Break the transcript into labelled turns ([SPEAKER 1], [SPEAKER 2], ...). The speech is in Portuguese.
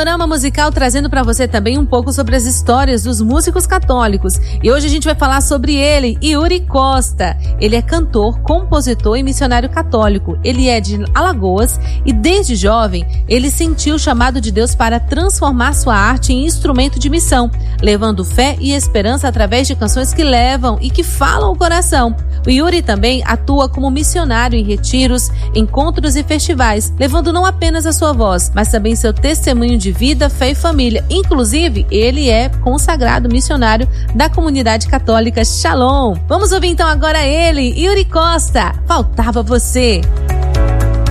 [SPEAKER 1] Panorama Musical trazendo para você também um pouco sobre as histórias dos músicos católicos. E hoje a gente vai falar sobre ele, Yuri Costa. Ele é cantor, compositor e missionário católico. Ele é de Alagoas e desde jovem ele sentiu o chamado de Deus para transformar sua arte em instrumento de missão, levando fé e esperança através de canções que levam e que falam o coração. O Yuri também atua como missionário em retiros, encontros e festivais, levando não apenas a sua voz, mas também seu testemunho de vida, fé e família. Inclusive, ele é consagrado missionário da comunidade católica Shalom. Vamos ouvir então agora ele, Yuri Costa. Faltava você.